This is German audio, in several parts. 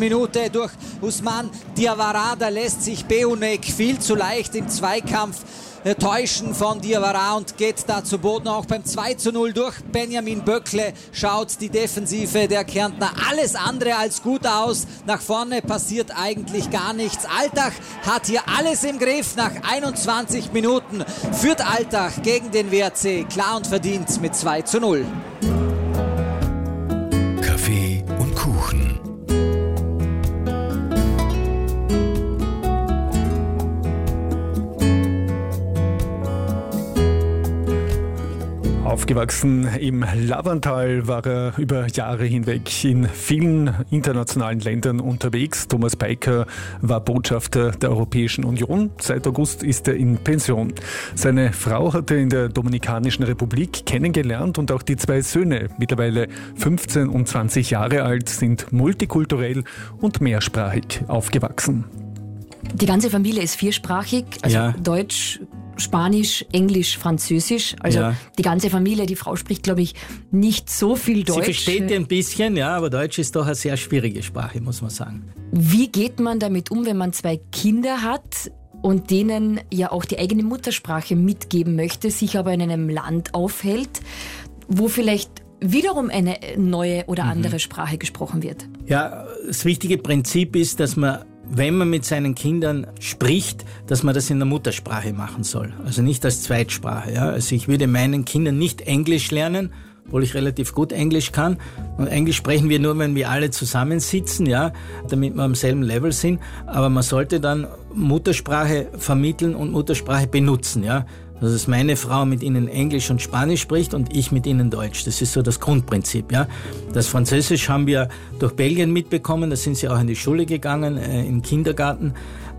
Minute durch Ousmane Diawara. Da lässt sich Beunek viel zu leicht im Zweikampf täuschen von Diawara und geht da zu Boden. Auch beim 2:0 durch Benjamin Böckle schaut die Defensive der Kärntner alles andere als gut aus. Nach vorne passiert eigentlich gar nichts. Altach hat hier alles im Griff. Nach 21 Minuten führt Altach gegen den WRC klar und verdient mit 2:0. Kaffee und Kuchen. Aufgewachsen im Laverntal war er über Jahre hinweg in vielen internationalen Ländern unterwegs. Thomas Peiker war Botschafter der Europäischen Union. Seit August ist er in Pension. Seine Frau hat er in der Dominikanischen Republik kennengelernt und auch die 2 Söhne, mittlerweile 15 und 20 Jahre alt, sind multikulturell und mehrsprachig aufgewachsen. Die ganze Familie ist viersprachig, also Deutsch, Spanisch, Englisch, Französisch. Also die ganze Familie, die Frau spricht, glaube ich, nicht so viel Deutsch. Sie versteht ein bisschen, aber Deutsch ist doch eine sehr schwierige Sprache, muss man sagen. Wie geht man damit um, wenn man 2 Kinder hat und denen ja auch die eigene Muttersprache mitgeben möchte, sich aber in einem Land aufhält, wo vielleicht wiederum eine neue oder andere Sprache gesprochen wird? Ja, das wichtige Prinzip ist, dass man, wenn man mit seinen Kindern spricht, dass man das in der Muttersprache machen soll. Also nicht als Zweitsprache. Also ich würde meinen Kindern nicht Englisch lernen, obwohl ich relativ gut Englisch kann. Und Englisch sprechen wir nur, wenn wir alle zusammensitzen, damit wir am selben Level sind. Aber man sollte dann Muttersprache vermitteln und Muttersprache benutzen, Also dass meine Frau mit ihnen Englisch und Spanisch spricht und ich mit ihnen Deutsch. Das ist so das Grundprinzip. Das Französisch haben wir durch Belgien mitbekommen. Da sind sie auch in die Schule gegangen, im Kindergarten.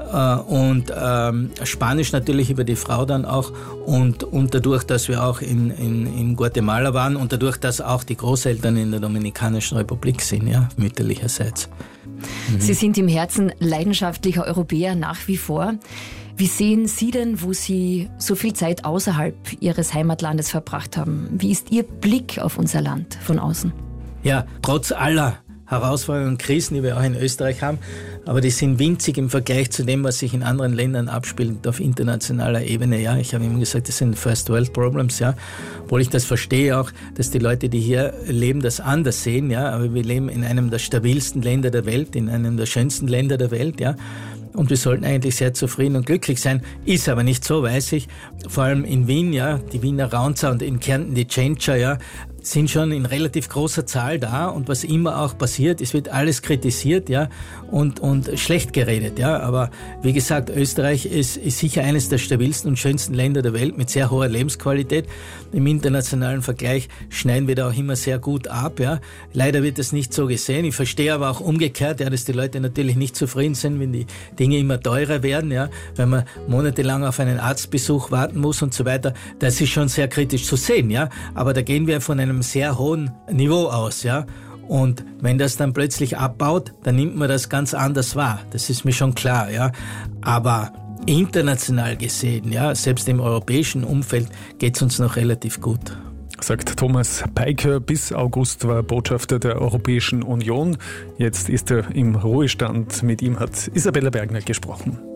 Und Spanisch natürlich über die Frau dann auch. Und dadurch, dass wir auch in Guatemala waren und dadurch, dass auch die Großeltern in der Dominikanischen Republik sind, mütterlicherseits. Sie sind im Herzen leidenschaftlicher Europäer nach wie vor. Wie sehen Sie denn, wo Sie so viel Zeit außerhalb Ihres Heimatlandes verbracht haben? Wie ist Ihr Blick auf unser Land von außen? Trotz aller Herausforderungen und Krisen, die wir auch in Österreich haben, aber die sind winzig im Vergleich zu dem, was sich in anderen Ländern abspielt auf internationaler Ebene. Ich habe immer gesagt, das sind First World Problems, obwohl ich das verstehe auch, dass die Leute, die hier leben, das anders sehen, aber wir leben in einem der stabilsten Länder der Welt, in einem der schönsten Länder der Welt, Und wir sollten eigentlich sehr zufrieden und glücklich sein. Ist aber nicht so, weiß ich. Vor allem in Wien, die Wiener Raunzer und in Kärnten die Tschentscher, sind schon in relativ großer Zahl da. Und was immer auch passiert, es wird alles kritisiert, und schlecht geredet, Aber wie gesagt, Österreich ist sicher eines der stabilsten und schönsten Länder der Welt mit sehr hoher Lebensqualität. Im internationalen Vergleich schneiden wir da auch immer sehr gut ab, Leider wird das nicht so gesehen. Ich verstehe aber auch umgekehrt, dass die Leute natürlich nicht zufrieden sind, wenn die Dinge immer teurer werden, wenn man monatelang auf einen Arztbesuch warten muss und so weiter. Das ist schon sehr kritisch zu sehen, Aber da gehen wir von einem sehr hohen Niveau aus, Und wenn das dann plötzlich abbaut, dann nimmt man das ganz anders wahr. Das ist mir schon klar, Aber international gesehen, selbst im europäischen Umfeld geht es uns noch relativ gut. Sagt Thomas Peiker. Bis August war er Botschafter der Europäischen Union. Jetzt ist er im Ruhestand. Mit ihm hat Isabella Bergner gesprochen.